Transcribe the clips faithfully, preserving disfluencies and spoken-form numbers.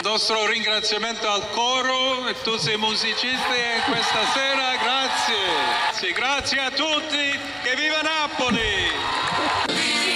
Nostro ringraziamento al coro e tutti i musicisti questa sera, grazie. Sì, grazie a tutti, che viva Napoli!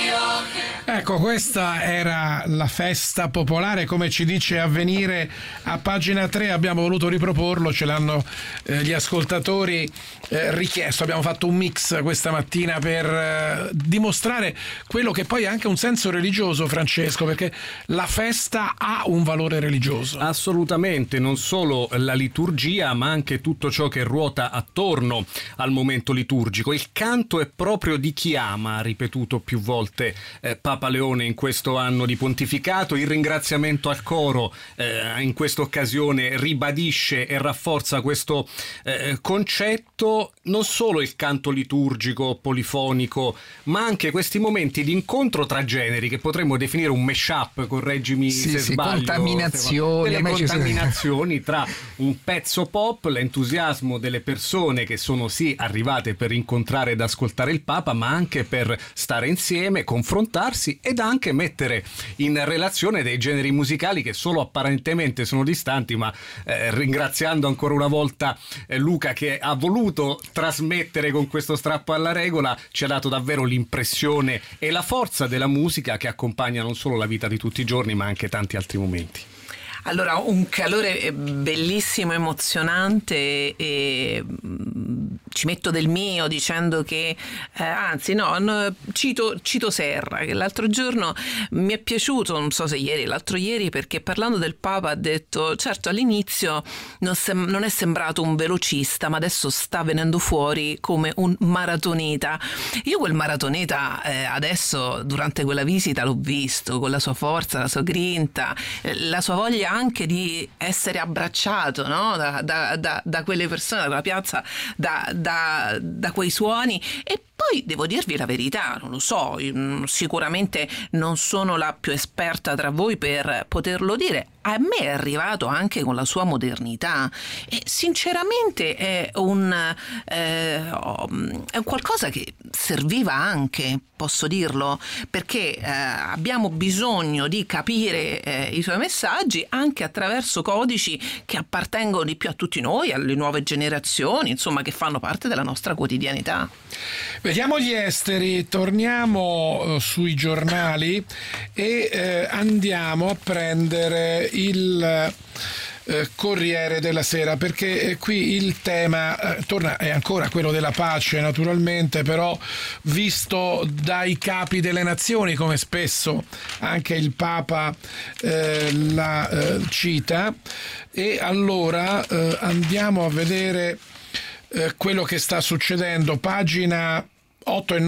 Ecco, questa era la festa popolare, come ci dice Avvenire a pagina tre. Abbiamo voluto riproporlo, ce l'hanno eh, gli ascoltatori eh, richiesto. Abbiamo fatto un mix questa mattina per eh, dimostrare quello che poi è anche un senso religioso, Francesco, perché la festa ha un valore religioso. Assolutamente, non solo la liturgia, ma anche tutto ciò che ruota attorno al momento liturgico. Il canto è proprio di chi ama, ha ripetuto più volte eh, Papa Leone in questo anno di pontificato. Il ringraziamento al coro eh, in questa occasione ribadisce e rafforza questo eh, concetto. Non solo il canto liturgico, polifonico, ma anche questi momenti di incontro tra generi che potremmo definire un mashup, correggimi sì, se sì, sbaglio, contaminazioni, delle contaminazioni tra un pezzo pop, l'entusiasmo delle persone che sono sì arrivate per incontrare ed ascoltare il Papa, ma anche per stare insieme, confrontarsi ed anche mettere in relazione dei generi musicali che solo apparentemente sono distanti, ma eh, ringraziando ancora una volta eh, Luca, che ha voluto trasmettere con questo strappo alla regola, ci ha dato davvero l'impressione e la forza della musica che accompagna non solo la vita di tutti i giorni, ma anche tanti altri momenti. Allora, un calore bellissimo, emozionante, e ci metto del mio dicendo che, eh, anzi no, no cito, cito Serra, che l'altro giorno mi è piaciuto, non so se ieri, l'altro ieri, perché parlando del Papa ha detto, certo all'inizio non, sem- non è sembrato un velocista, ma adesso sta venendo fuori come un maratoneta. Io quel maratoneta eh, adesso durante quella visita l'ho visto, con la sua forza, la sua grinta, eh, la sua voglia anche di essere abbracciato, no? da, da, da, da quelle persone, da quella piazza, da, da, da quei suoni. E poi devo dirvi la verità, non lo so, sicuramente non sono la più esperta tra voi per poterlo dire. A me è arrivato anche con la sua modernità e sinceramente è un, eh, è un qualcosa che serviva anche, posso dirlo, perché eh, abbiamo bisogno di capire eh, i suoi messaggi anche attraverso codici che appartengono di più a tutti noi, alle nuove generazioni, insomma, che fanno parte della nostra quotidianità. Vediamo gli esteri, torniamo eh, sui giornali e eh, andiamo a prendere il eh, Corriere della Sera, perché eh, qui il tema eh, torna, è ancora quello della pace naturalmente, però visto dai capi delle nazioni, come spesso anche il Papa eh, la eh, cita. E allora eh, andiamo a vedere eh, quello che sta succedendo, pagina otto e